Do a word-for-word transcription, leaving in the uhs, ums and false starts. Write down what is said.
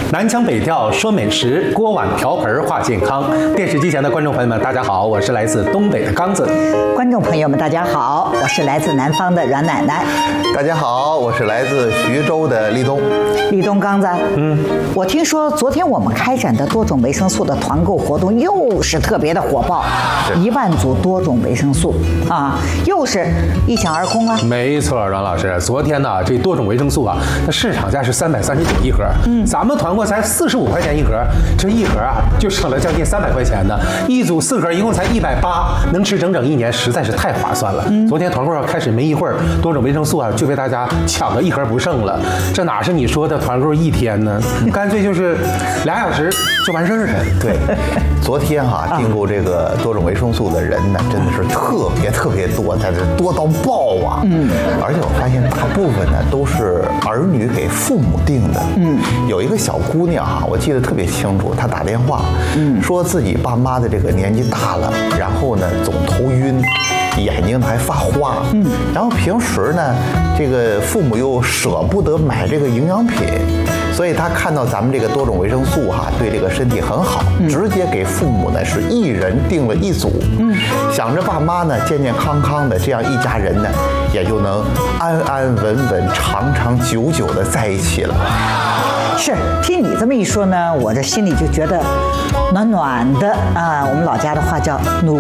南腔北调说美食，锅碗瓢盆话健康。电视机前的观众朋友们，大家好，我是来自东北的刚子。 观众朋友们，大家好，我是来自南方的阮奶奶。 大家好，我是来自徐州的立冬。 立冬刚子，嗯，我听说昨天我们开展的多种维生素的团购活动又是特别的火爆，一万组多种维生素啊，又是一抢而空啊。 没错，阮老师，昨天呢，这多种维生素啊，那市场价是三百三十九一盒，嗯，咱们团购才四十五块钱一盒，这一盒啊就省了将近三百块钱呢，一组四盒，一共才一百八，能吃整整一年，实在是太划算了。嗯、昨天团购开始没一会儿，多种维生素啊就被大家抢个一盒不剩了，这哪是你说的团购一天呢？干脆就是俩小时就完事儿了。 对，昨天哈、啊、订购这个多种维生素的人呢，真的是特别特别多，在这多到爆啊！嗯，而且我发现大部分呢都是儿女给父母订的。嗯，有一个小姑娘哈、啊，我记得特别清楚，她打电话，嗯，说自己爸妈的这个年纪大了，然后呢总头晕，眼睛还发花，嗯，然后平时呢，这个父母又舍不得买这个营养品。所以他看到咱们这个多种维生素哈、啊，对这个身体很好，嗯、直接给父母呢是一人订了一组，嗯，想着爸妈呢健健康康的，这样一家人呢也就能安安稳稳、长长久久的在一起了。 是，听你这么一说呢，我这心里就觉得暖暖的啊。我们老家的话叫努